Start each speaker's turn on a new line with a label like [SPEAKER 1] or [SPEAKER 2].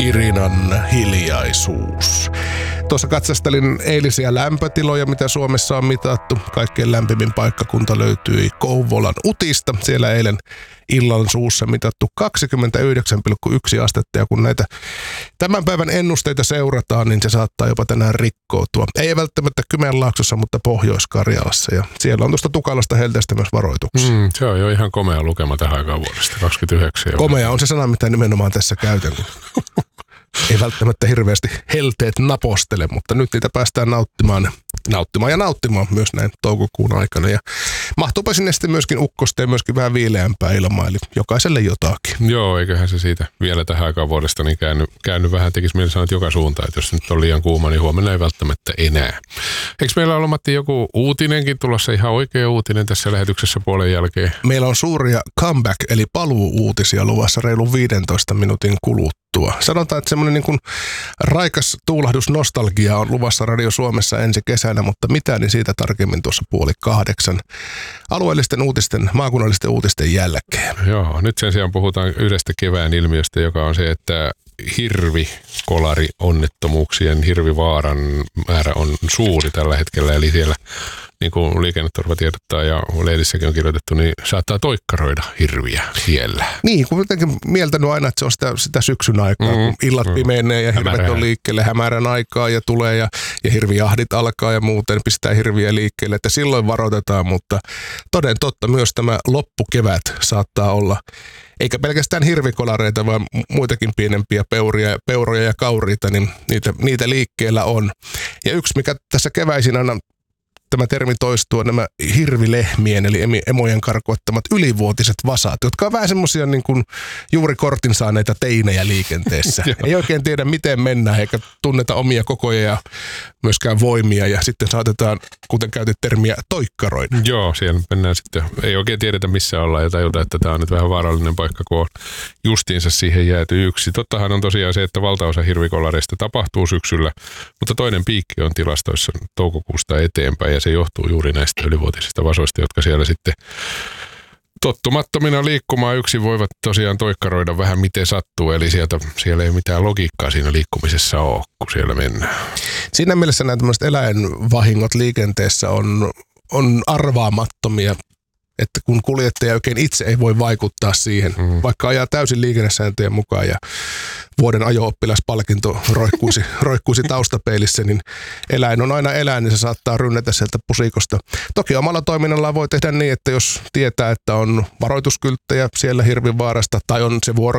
[SPEAKER 1] Irinan hiljaisuus. Tuossa katsastelin eilisiä lämpötiloja, mitä Suomessa on mitattu. Kaikkein lämpimin paikkakunta löytyi Kouvolan Utista. Siellä eilen illan suussa mitattu 29,1 astetta. Ja kun näitä tämän päivän ennusteita seurataan, niin se saattaa jopa tänään rikkoutua. Ei välttämättä Kymenlaaksossa, mutta Pohjois-Karjalassa. Ja siellä on tuosta tukalasta helteestä myös varoituksia.
[SPEAKER 2] Se on jo ihan komea lukema tähän aikaan vuodesta, 29.
[SPEAKER 1] Komea on se sana, mitä nimenomaan tässä käytän. Ei välttämättä hirveästi helteet napostele, mutta nyt niitä päästään nauttimaan myös näin toukokuun aikana. Ja mahtuupa sinne sitten myöskin ukkosta ja myöskin vähän viileämpää ilmaa, eli jokaiselle jotakin.
[SPEAKER 2] Joo, eiköhän se siitä vielä tähän aikaan vuodesta niin käänny vähän, tekisi mieli sanoa, että joka suuntaan, että jos nyt on liian kuuma, niin huomenna ei välttämättä enää. Eikö meillä ole, Matti, joku uutinenkin tulossa, ihan oikea uutinen tässä lähetyksessä puolen jälkeen?
[SPEAKER 1] Meillä on suuria comeback, eli paluu-uutisia luvassa reilun 15 minuutin kuluttua. Sanotaan, että semmoinen niin kuin raikas tuulahdus nostalgia on luvassa Radio Suomessa ensi kesänä, mutta mitä niin siitä tarkemmin tuossa 7:30 alueellisten uutisten, maakunnallisten uutisten jälkeen.
[SPEAKER 2] Joo, nyt sen sijaan puhutaan yhdestä kevään ilmiöstä, joka on se, että hirvikolari-onnettomuuksien, hirvivaaran määrä on suuri tällä hetkellä, eli siellä niin kuin Liikenneturva tiedottaa ja lehdissäkin on kirjoitettu, niin saattaa toikkaroida hirviä siellä.
[SPEAKER 1] Niin, kun jotenkin mieltänyt aina, että se on sitä syksyn aikaa, kun illat pimeenee ja hirvet on liikkeelle hämärän aikaa ja tulee ja hirvijahdit alkaa ja muuten pistää hirviä liikkeelle, että silloin varoitetaan, mutta toden totta myös tämä loppukevät saattaa olla, eikä pelkästään hirvikolareita, vaan muitakin pienempiä peuroja ja kauriita, niin niitä liikkeellä on. Ja yksi, mikä tässä keväisin aina tämä termi toistuu, nämä hirvilehmien eli emojen karkottamat ylivuotiset vasat, jotka on vähän semmoisia niin kuin juuri kortin saaneita teinejä liikenteessä. Ei oikein tiedä, miten mennään, eikä tunneta omia kokoja ja myöskään voimia, ja sitten saatetaan, kuten käytit termiä, toikkaroida.
[SPEAKER 2] Joo, siellä mennään sitten, ei oikein tiedetä missä ollaan ja tajuta, että tämä on nyt vähän vaarallinen paikka, kun on justiinsa siihen jääty yksi. Tottahan on tosiaan se, että valtaosa hirvikolareista tapahtuu syksyllä, mutta toinen piikki on tilastoissa toukokuusta eteenpäin, ja se johtuu juuri näistä ylivuotisista vasoista, jotka siellä sitten tottumattomina liikkumaan yksin voivat tosiaan toikkaroida vähän miten sattuu, eli siellä ei mitään logiikkaa siinä liikkumisessa ole, kun siellä mennään.
[SPEAKER 1] Siinä mielessä nämä tämmöiset eläinvahingot liikenteessä on arvaamattomia, että kun kuljettaja oikein itse ei voi vaikuttaa siihen, vaikka ajaa täysin liikennesääntöjen mukaan ja vuoden ajo-oppilaspalkinto roikkuisi taustapeilissä, niin eläin on aina eläin, niin se saattaa rynnätä sieltä pusikosta. Toki omalla toiminnallaan voi tehdä niin, että jos tietää, että on varoituskylttejä siellä hirvivaarasta tai on se vuoro